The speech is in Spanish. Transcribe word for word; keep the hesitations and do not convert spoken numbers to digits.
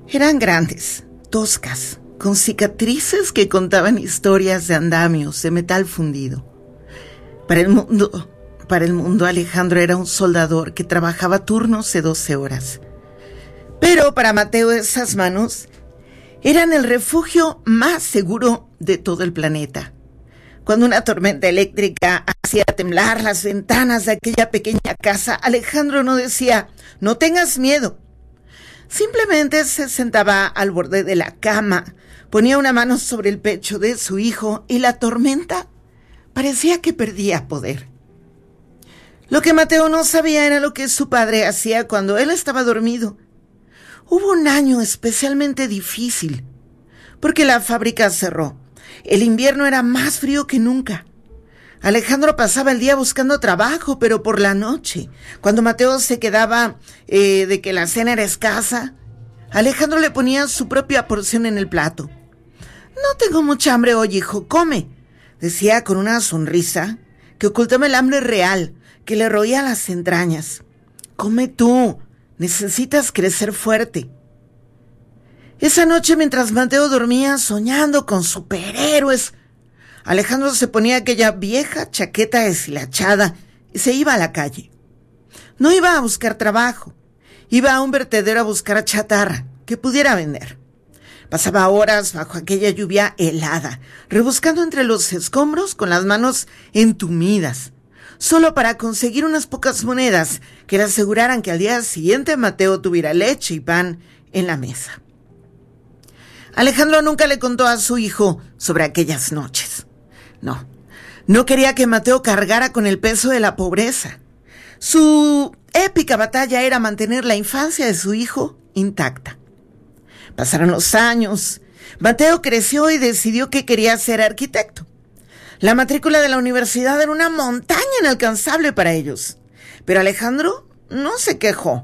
Eran grandes, toscas, con cicatrices que contaban historias de andamios de metal fundido. Para el mundo, para el mundo Alejandro era un soldador que trabajaba turnos de doce horas. Pero para Mateo esas manos eran el refugio más seguro de todo el planeta. Cuando una tormenta eléctrica hacía temblar las ventanas de aquella pequeña casa, Alejandro no decía, no tengas miedo. Simplemente se sentaba al borde de la cama, ponía una mano sobre el pecho de su hijo y la tormenta parecía que perdía poder. Lo que Mateo no sabía era lo que su padre hacía cuando él estaba dormido. Hubo un año especialmente difícil, porque la fábrica cerró. El invierno era más frío que nunca. Alejandro pasaba el día buscando trabajo, pero por la noche, cuando Mateo se quedaba eh, de que la cena era escasa, Alejandro le ponía su propia porción en el plato. No tengo mucha hambre hoy, hijo, come, decía con una sonrisa que ocultaba el hambre real, que le roía las entrañas. Come tú, necesitas crecer fuerte. Esa noche, mientras Mateo dormía soñando con superhéroes, Alejandro se ponía aquella vieja chaqueta deshilachada y se iba a la calle. No iba a buscar trabajo, iba a un vertedero a buscar chatarra que pudiera vender. Pasaba horas bajo aquella lluvia helada, rebuscando entre los escombros con las manos entumidas, solo para conseguir unas pocas monedas que le aseguraran que al día siguiente Mateo tuviera leche y pan en la mesa. Alejandro nunca le contó a su hijo sobre aquellas noches. No, no quería que Mateo cargara con el peso de la pobreza. Su épica batalla era mantener la infancia de su hijo intacta. Pasaron los años. Mateo creció y decidió que quería ser arquitecto. La matrícula de la universidad era una montaña inalcanzable para ellos. Pero Alejandro no se quejó.